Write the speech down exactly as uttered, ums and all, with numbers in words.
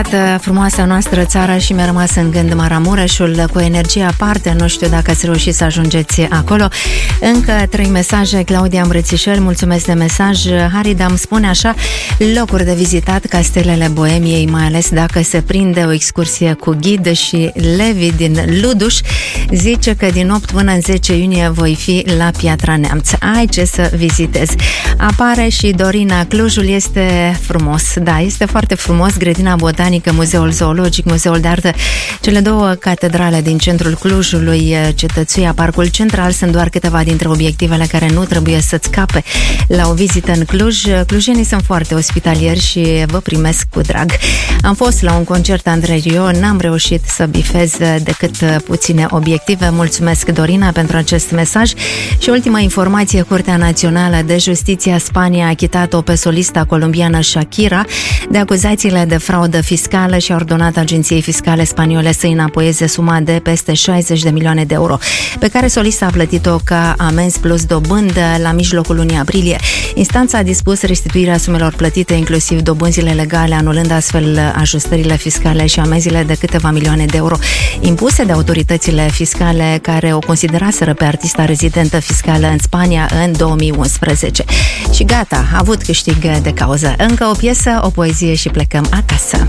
Frumoasa noastră țară și mi-a rămas în gând Maramureșul cu energie aparte. Nu știu dacă ați reușit să ajungeți acolo. Încă trei mesaje. Claudia Îmbrățișări, mulțumesc de mesaj. Harida îmi spune așa: locuri de vizitat, castelele Boemiei, mai ales dacă se prinde o excursie cu ghid. Și Levi din Luduș zice că din opt până în zece iunie voi fi la Piatra Neamț. Ai ce să vizitezi. Apare și Dorina: Clujul este frumos. Da, este foarte frumos. Grădina Botanică, Muzeul Zoologic, Muzeul de Artă, cele două catedrale din centrul Clujului, Cetățuia, Parcul Central sunt doar câteva dintre obiectivele care nu trebuie să-ți scape la o vizită în Cluj. Clujenii sunt foarte ospitalieri și vă primesc cu drag. Am fost la un concert Andrei Rio, n-am reușit să bifez decât puține obiective. Mulțumesc, Dorina, pentru acest mesaj. Și ultima informație: Curtea Națională de Justiție a Spania a achitat-o pe solista colombiană Shakira de acuzațiile de fraudă fiscală și a ordonat agenției fiscale spaniole să înapoieze suma de peste șaizeci de milioane de euro, pe care solista a plătit-o ca amenzi plus dobândă la mijlocul lunii aprilie. Instanța a dispus restituirea sumelor plătite, inclusiv dobânzile legale, anulând astfel ajustările fiscale și amenziile de câteva milioane de euro impuse de autoritățile fiscale, care o consideraseră pe artista rezidentă fiscală în Spania în două mii unsprezece. Și gata, a avut câștig de cauză. Încă o piesă, o poezie și plecăm acasă.